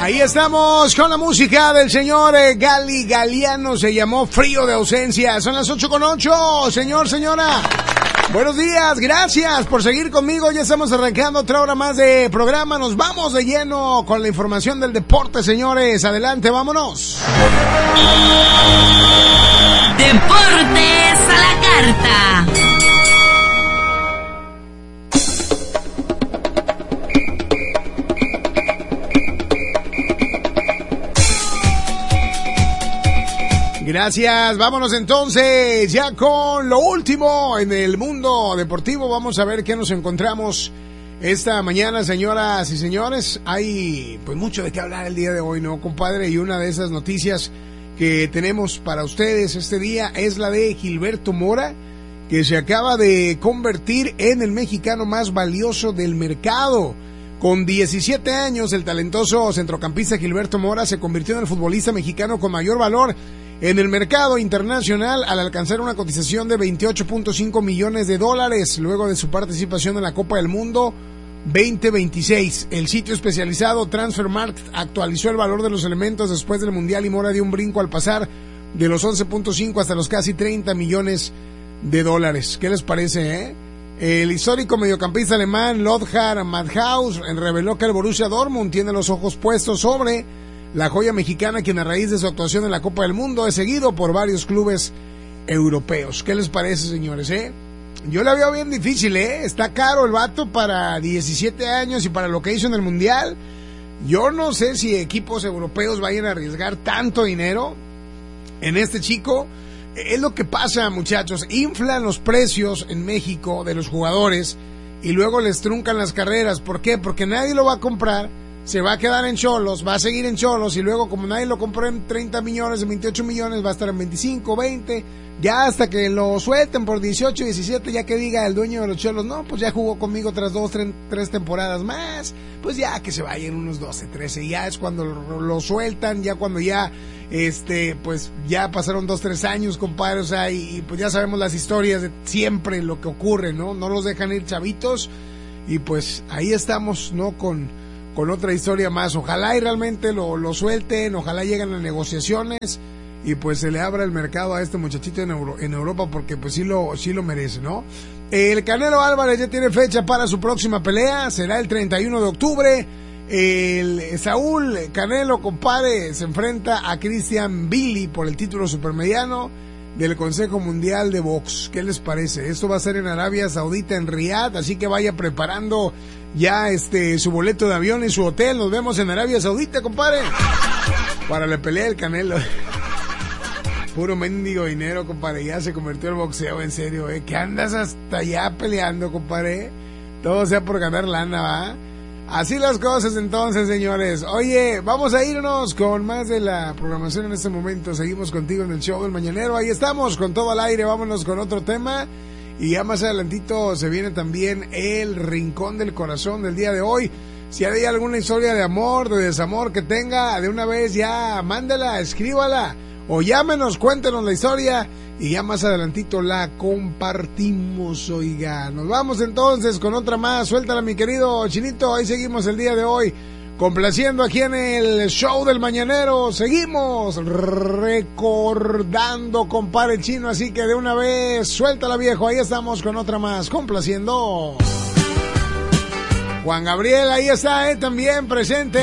Ahí estamos con la música del señor Gali Galiano, se llamó Frío de Ausencia. Son las 8:08, señor, señora. Buenos días, gracias por seguir conmigo. Ya estamos arrancando otra hora más de programa. Nos vamos de lleno con la información del deporte, señores. Adelante, vámonos. Deportes a la carta. Gracias, vámonos entonces ya con lo último en el mundo deportivo. Vamos a ver qué nos encontramos esta mañana, señoras y señores. Hay pues mucho de qué hablar el día de hoy, ¿no, compadre? Y una de esas noticias que tenemos para ustedes este día es la de Gilberto Mora, que se acaba de convertir en el mexicano más valioso del mercado. Con 17 años, el talentoso centrocampista Gilberto Mora se convirtió en el futbolista mexicano con mayor valor en el mercado internacional al alcanzar una cotización de $28.5 millones luego de su participación en la Copa del Mundo 2026. El sitio especializado Transfermarkt actualizó el valor de los elementos después del Mundial y Mora dio un brinco al pasar de los 11.5 hasta los casi $30 millones. ¿Qué les parece, El histórico mediocampista alemán Lothar Matthaus reveló que el Borussia Dortmund tiene los ojos puestos sobre la joya mexicana, quien a raíz de su actuación en la Copa del Mundo es seguido por varios clubes europeos. ¿Qué les parece, señores, Yo la veo bien difícil, Está caro el vato para 17 años y para lo que hizo en el Mundial. Yo no sé si equipos europeos vayan a arriesgar tanto dinero en este chico. Es lo que pasa, muchachos. Inflan los precios en México de los jugadores y luego les truncan las carreras. ¿Por qué? Porque nadie lo va a comprar. Se va a quedar en Xolos, va a seguir en Xolos y luego como nadie lo compró en 30 millones, en 28 millones, va a estar en 25, 20, ya hasta que lo suelten por 18, 17, ya que diga el dueño de los Xolos, no, pues ya jugó conmigo tras 2, 3 temporadas más, pues ya que se vayan unos 12, 13, ya es cuando lo sueltan, ya cuando ya, pues ya pasaron 2, 3 años, compadre, o sea, y pues ya sabemos las historias de siempre lo que ocurre, ¿no? No los dejan ir chavitos y pues ahí estamos, ¿no? Con otra historia más. Ojalá y realmente lo suelten, ojalá lleguen a negociaciones y pues se le abra el mercado a este muchachito en Europa porque pues sí lo merece, ¿no? El Canelo Álvarez ya tiene fecha para su próxima pelea, será el 31 de octubre. El Saúl Canelo, compadre, se enfrenta a Christian Billy por el título supermediano del Consejo Mundial de Box. ¿Qué les parece? Esto va a ser en Arabia Saudita, en Riyadh, así que vaya preparando ya su boleto de avión y su hotel. Nos vemos en Arabia Saudita, compadre, para la pelea del Canelo. Puro mendigo dinero, compadre, ya se convirtió el boxeo en serio, que andas hasta allá peleando, compadre, todo sea por ganar lana, ¿va? Así las cosas entonces, señores. Oye, vamos a irnos con más de la programación en este momento. Seguimos contigo en el show del mañanero. Ahí estamos con todo al aire. Vámonos con otro tema. Y ya más adelantito se viene también el Rincón del Corazón del día de hoy. Si hay alguna historia de amor, de desamor que tenga, de una vez ya mándela, escríbala o llámenos, cuéntenos la historia y ya más adelantito la compartimos, oiga. Nos vamos entonces con otra más. Suéltala, mi querido Chinito. Ahí seguimos el día de hoy complaciendo aquí en el show del mañanero. Seguimos recordando, compadre Chino, así que de una vez suéltala, viejo. Ahí estamos con otra más complaciendo. Juan Gabriel, ahí está, también presente.